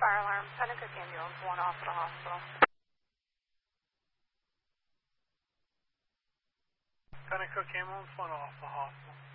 fire alarm. Pennacook ambulance, 1 off at the hospital. Pennacook ambulance, 1 off the hospital.